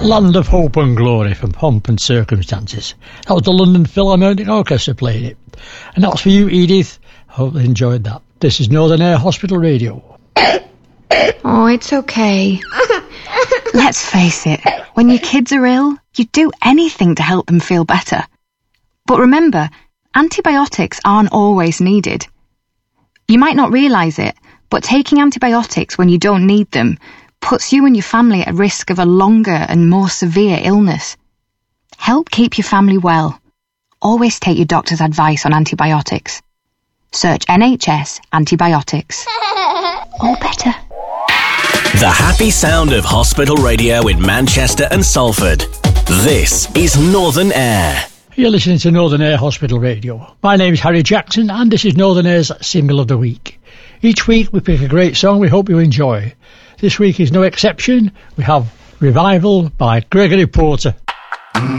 Land of Hope and Glory from Pomp and Circumstances. That was the London Philharmonic Orchestra playing it. And that was for you, Edith. Hope you enjoyed that. This is Northern Air Hospital Radio. Oh, it's okay. Let's face it, when your kids are ill, you'd do anything to help them feel better. But remember, antibiotics aren't always needed. You might not realise it, but taking antibiotics when you don't need them puts you and your family at risk of a longer and more severe illness. Help keep your family well. Always take your doctor's advice on antibiotics. Search NHS antibiotics. All better. The happy sound of hospital radio in Manchester and Salford. This is Northern Air. You're listening to Northern Air Hospital Radio. My name is Harry Jackson and this is Northern Air's Single of the Week. Each week we pick a great song we hope you enjoy. This week is no exception. We have Revival by Gregory Porter.